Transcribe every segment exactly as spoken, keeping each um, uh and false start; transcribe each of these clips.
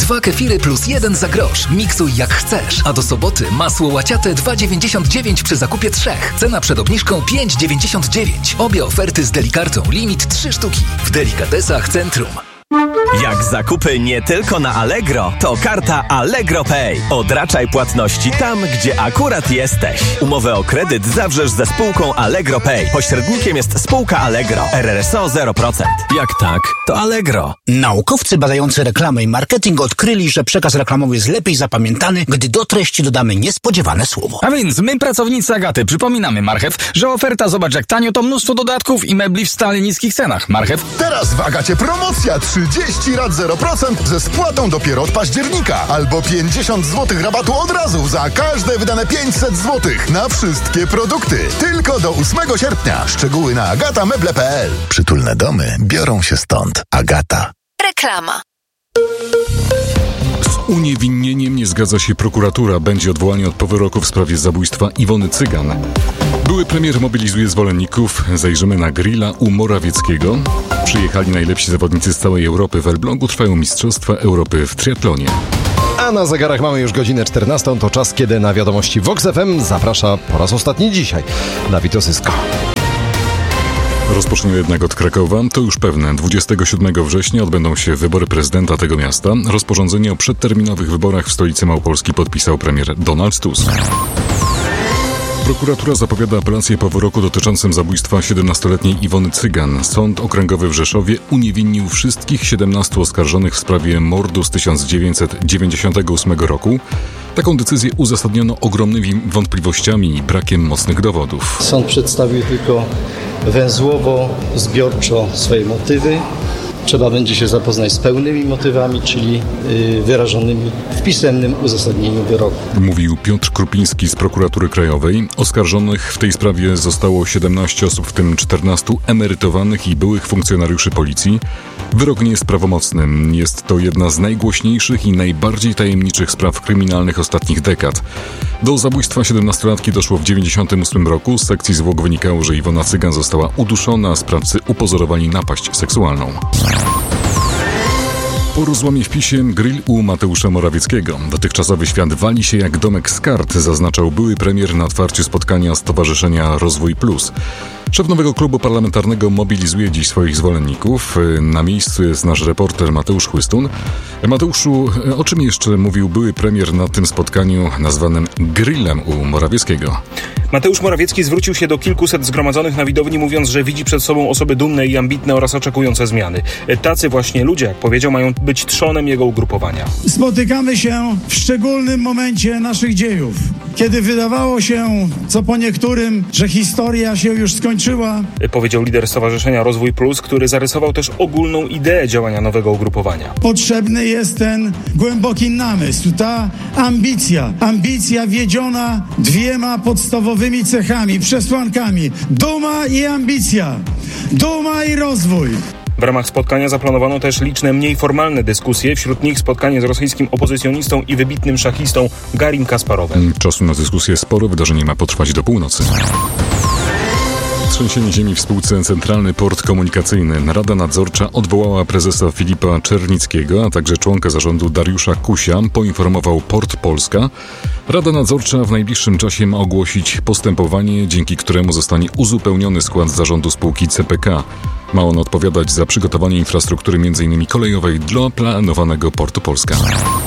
Dwa kefiry plus jeden za grosz. Miksuj jak chcesz. A do soboty masło łaciate dwa dziewięćdziesiąt dziewięć przy zakupie trzech. Cena przed obniżką pięć dziewięćdziesiąt dziewięć. Obie oferty z Delikartą. Limit trzy sztuki. W Delikatesach Centrum. Jak zakupy nie tylko na Allegro, to karta Allegro Pay. Odraczaj płatności tam, gdzie akurat jesteś. Umowę o kredyt zawrzesz ze spółką Allegro Pay. Pośrednikiem jest spółka Allegro. R R S O zero procent. Jak tak, to Allegro. Naukowcy badający reklamę i marketing odkryli, że przekaz reklamowy jest lepiej zapamiętany, gdy do treści dodamy niespodziewane słowo. A więc my, pracownicy Agaty, przypominamy, Marchew, że oferta zobacz jak tanio to mnóstwo dodatków i mebli w stale niskich cenach. Marchew. Teraz w Agacie promocja trzydzieści rat zero procent ze spłatą dopiero od października. Albo pięćdziesiąt złotych rabatu od razu za każde wydane pięćset złotych na wszystkie produkty. Tylko do ósmego sierpnia. Szczegóły na agata meble kropka p l. Przytulne domy biorą się stąd. Agata. Reklama. Z uniewinnieniem nie zgadza się prokuratura. Będzie odwołanie od wyroku w sprawie zabójstwa Iwony Cygan. Były premier mobilizuje zwolenników. Zajrzymy na grilla u Morawieckiego. Przyjechali najlepsi zawodnicy z całej Europy. W Elblągu trwają Mistrzostwa Europy w triatlonie. A na zegarach mamy już godzinę czternastą. To czas, kiedy na wiadomości Vox F M zaprasza po raz ostatni dzisiaj Dawid Osyska. Rozpoczniemy jednak od Krakowa. To już pewne. dwudziestego siódmego września odbędą się wybory prezydenta tego miasta. Rozporządzenie o przedterminowych wyborach w stolicy Małopolski podpisał premier Donald Tusk. Prokuratura zapowiada apelację po wyroku dotyczącym zabójstwa siedemnastoletniej Iwony Cygan. Sąd Okręgowy w Rzeszowie uniewinnił wszystkich siedemnastu oskarżonych w sprawie mordu z tysiąc dziewięćset dziewięćdziesiątego ósmego roku. Taką decyzję uzasadniono ogromnymi wątpliwościami i brakiem mocnych dowodów. Sąd przedstawił tylko węzłowo, zbiorczo swoje motywy. Trzeba będzie się zapoznać z pełnymi motywami, czyli wyrażonymi w pisemnym uzasadnieniu wyroku. Mówił Piotr Krupiński z Prokuratury Krajowej. Oskarżonych w tej sprawie zostało siedemnaście osób, w tym czternastu emerytowanych i byłych funkcjonariuszy policji. Wyrok nie jest prawomocny. Jest to jedna z najgłośniejszych i najbardziej tajemniczych spraw kryminalnych ostatnich dekad. Do zabójstwa siedemnastolatki doszło w dziewięćdziesiątym ósmym roku. Z sekcji zwłok wynikało, że Iwona Cygan została uduszona, a sprawcy upozorowali napaść seksualną. Po rozłamie w PiSie grill u Mateusza Morawieckiego. Dotychczasowy świat wali się jak domek z kart, zaznaczał były premier na otwarciu spotkania Stowarzyszenia Rozwój Plus. Szef nowego klubu parlamentarnego mobilizuje dziś swoich zwolenników. Na miejscu jest nasz reporter Mateusz Chłystun. Mateuszu, o czym jeszcze mówił były premier na tym spotkaniu nazwanym grillem u Morawieckiego? Mateusz Morawiecki zwrócił się do kilkuset zgromadzonych na widowni, mówiąc, że widzi przed sobą osoby dumne i ambitne oraz oczekujące zmiany. Tacy właśnie ludzie, jak powiedział, mają być trzonem jego ugrupowania. Spotykamy się w szczególnym momencie naszych dziejów, kiedy wydawało się, co po niektórym, że historia się już skończyła. Powiedział lider Stowarzyszenia Rozwój Plus, który zarysował też ogólną ideę działania nowego ugrupowania. Potrzebny jest ten głęboki namysł, ta ambicja. Ambicja wiedziona dwiema podstawowymi cechami, przesłankami. Duma i ambicja. Duma i rozwój. W ramach spotkania zaplanowano też liczne mniej formalne dyskusje, wśród nich spotkanie z rosyjskim opozycjonistą i wybitnym szachistą Garim Kasparowem. Czasu na dyskusję sporo, wydarzenie ma potrwać do północy. Trzęsienie ziemi w spółce Centralny Port Komunikacyjny. Rada Nadzorcza odwołała prezesa Filipa Czernickiego, a także członka zarządu Dariusza Kusia, poinformował Port Polska. Rada Nadzorcza w najbliższym czasie ma ogłosić postępowanie, dzięki któremu zostanie uzupełniony skład zarządu spółki C P K. Ma on odpowiadać za przygotowanie infrastruktury między innymi kolejowej dla planowanego Portu Polska.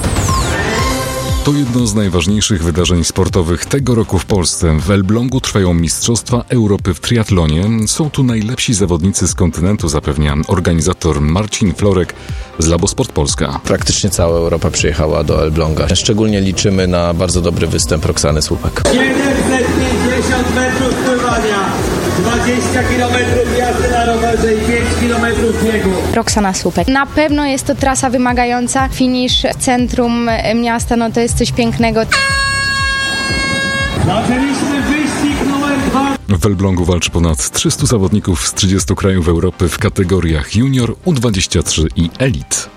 To jedno z najważniejszych wydarzeń sportowych tego roku w Polsce. W Elblągu trwają Mistrzostwa Europy w triatlonie. Są tu najlepsi zawodnicy z kontynentu, zapewnia organizator Marcin Florek z Labosport Polska. Praktycznie cała Europa przyjechała do Elbląga. Szczególnie liczymy na bardzo dobry występ Roxany Słupek. siedemset pięćdziesiąt metrów pływania, dwadzieścia kilometrów jazdy na rowerze i pięć kilometrów biegu. Roxana Słupek. Na pewno jest to trasa wymagająca. Finisz w centrum miasta, no to jest coś pięknego. Zaczęliśmy wyścig numer dwa. W Elblągu walczy ponad trzystu zawodników z trzydziestu krajów Europy w kategoriach junior, U dwadzieścia trzy i elit.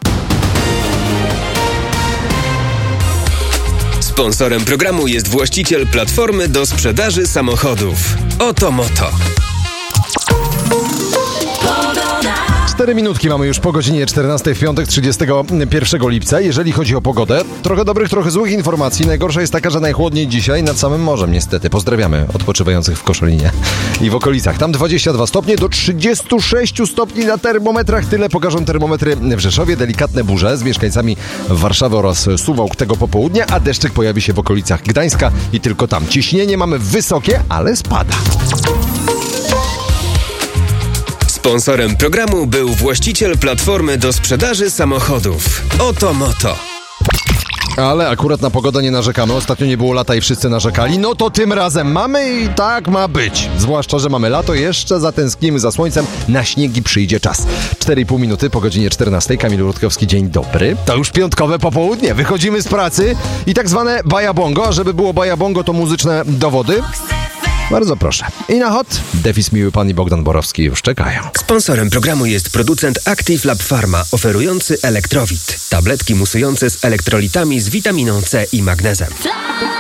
Sponsorem programu jest właściciel platformy do sprzedaży samochodów Otomoto. Cztery minutki mamy już po godzinie czternastej w piątek, trzydziestego pierwszego lipca. Jeżeli chodzi o pogodę, trochę dobrych, trochę złych informacji. Najgorsza jest taka, że najchłodniej dzisiaj nad samym morzem, niestety. Pozdrawiamy odpoczywających w Koszalinie i w okolicach. Tam dwadzieścia dwa stopnie do trzydziestu sześciu stopni na termometrach. Tyle pokażą termometry w Rzeszowie. Delikatne burze z mieszkańcami Warszawy oraz Suwałk tego popołudnia, a deszczyk pojawi się w okolicach Gdańska i tylko tam. Ciśnienie mamy wysokie, ale spada. Sponsorem programu był właściciel platformy do sprzedaży samochodów Oto Moto. Ale akurat na pogodę nie narzekamy. Ostatnio nie było lata i wszyscy narzekali. No to tym razem mamy i tak ma być. Zwłaszcza, że mamy lato, jeszcze zatęsknimy za słońcem. Na śniegi przyjdzie czas. cztery i pół minuty po godzinie czternastej. Kamil Rutkowski, dzień dobry. To już piątkowe popołudnie. Wychodzimy z pracy i tak zwane bajabongo. A żeby było bajabongo, to muzyczne dowody. Bardzo proszę. I na hot Defis Miły Pan i Bogdan Borowski już czekają. Sponsorem programu jest producent Active Lab Pharma, oferujący Elektrowit. Tabletki musujące z elektrolitami z witaminą C i magnezem.